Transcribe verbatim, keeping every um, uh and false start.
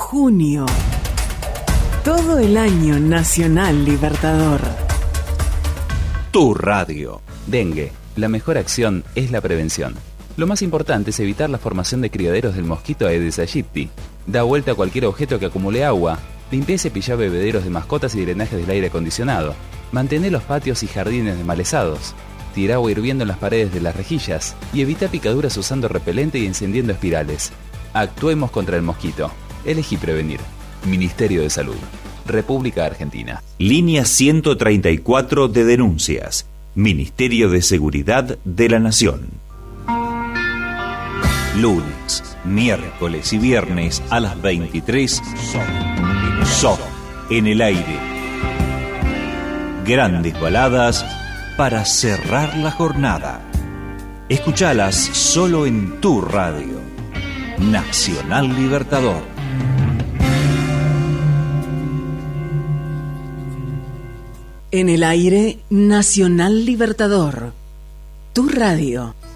junio. Todo el año Nacional Libertador. Tu radio. Dengue. La mejor acción es la prevención. Lo más importante es evitar la formación de criaderos del mosquito Aedes aegypti. Da vuelta a cualquier objeto que acumule agua. Limpia y cepilla bebederos de mascotas y drenajes del aire acondicionado. Mantén los patios y jardines desmalezados. Tira agua hirviendo en las paredes de las rejillas. Y evita picaduras usando repelente y encendiendo espirales. Actuemos contra el mosquito. Elegí prevenir. Ministerio de Salud. República Argentina. Línea ciento treinta y cuatro de denuncias. Ministerio de Seguridad de la Nación. Lunes, miércoles y viernes a las veintitrés son, son en el aire. Grandes baladas para cerrar la jornada. Escuchalas solo en tu radio. Nacional Libertador. En el aire, Nacional Libertador. Tu radio.